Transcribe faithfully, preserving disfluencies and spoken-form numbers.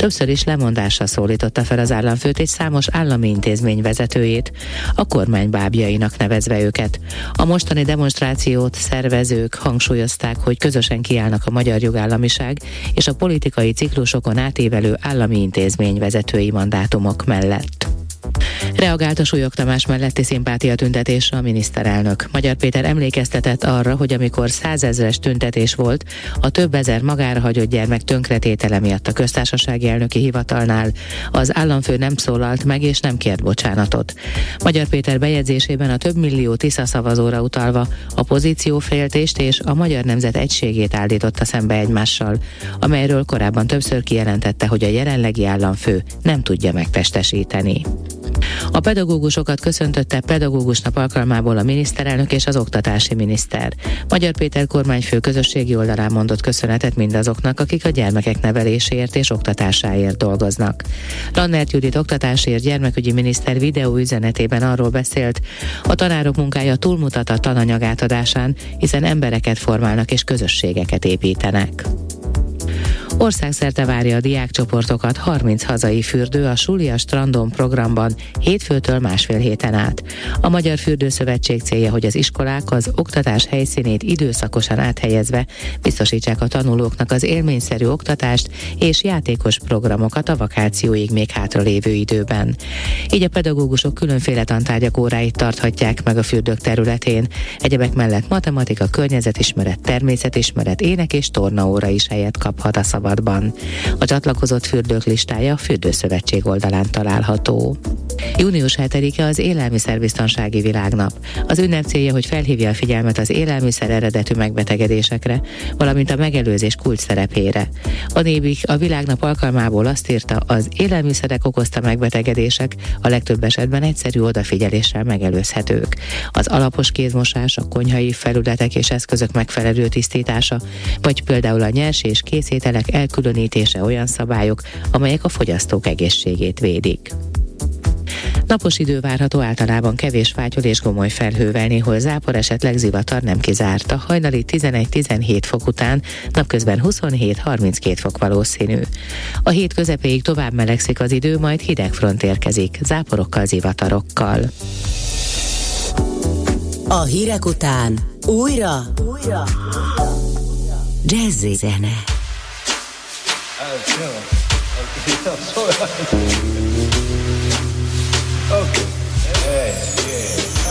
Többször is lemondásra szólította fel az államfőt és számos állami intézmény vezetőjét, a kormány bábjainak nevezve őket. A mostani demonstrációt szervezők hangsúlyozták, hogy közösen kiállnak a magyar jogállamiság és a politikai ciklusokon átívelő állami intézmény vezetői mandátumok mellett. Reagált a Súlyog Tamás melletti szimpátia tüntetésre a miniszterelnök. Magyar Péter emlékeztetett arra, hogy amikor százezres tüntetés volt, a több ezer magára hagyott gyermek tönkretétele miatt a köztársasági elnöki hivatalnál, az államfő nem szólalt meg és nem kért bocsánatot. Magyar Péter bejegyzésében a több millió Tisza szavazóra utalva a pozícióféltést és a magyar nemzet egységét állította szembe egymással, amelyről korábban többször kijelentette, hogy a jelenlegi államfő nem tudja megtestesíteni. A pedagógusokat köszöntötte pedagógus nap alkalmából a miniszterelnök és az oktatási miniszter. Magyar Péter kormányfő közösségi oldalán mondott köszönetet mindazoknak, akik a gyermekek neveléséért és oktatásáért dolgoznak. Lannert Judit oktatásért gyermekügyi miniszter videóüzenetében arról beszélt, a tanárok munkája túlmutat a tananyag átadásán, hiszen embereket formálnak és közösségeket építenek. Országszerte várja a diákcsoportokat harminc hazai fürdő a Suli a strandon programban hétfőtől másfél héten át. A Magyar Fürdőszövetség célja, hogy az iskolák az oktatás helyszínét időszakosan áthelyezve biztosítsák a tanulóknak az élményszerű oktatást és játékos programokat a vakációig még hátralévő időben. Így a pedagógusok különféle tantárgyak óráit tarthatják meg a fürdők területén. Egyebek mellett matematika, környezetismeret, természetismeret, ének és tornaóra is helyet kaphat a szabadban. A csatlakozott fürdők listája a Fürdőszövetség oldalán található. június hetedike az Élelmiszerbiztonsági Világnap. Az ünnep célja, hogy felhívja a figyelmet az élelmiszer eredetű megbetegedésekre, valamint a megelőzés kulcs szerepére. A Nébik a Világnap alkalmából azt írta, az élelmiszerek okozta megbetegedések a legtöbb esetben egyszerű odafigyeléssel megelőzhetők. Az alapos kézmosás, a konyhai felületek és eszközök megfelelő tisztítása, vagy például a nyers és készételek elkülönítése olyan szabályok, amelyek a fogyasztók egészségét védik. Napos idő várható, általában kevés fátyol és gomoly felhővel, néhol zápor, esetleg zivatar nem kizárt. A hajnali tizenegy-tizenhét fok után napközben huszonhét-harminckét fok valószínű. A hét közepéig tovább melegszik az idő, majd hideg front érkezik, záporokkal, zivatarokkal. A hírek után újra, újra jazzy zene. Okay. Hey, yeah.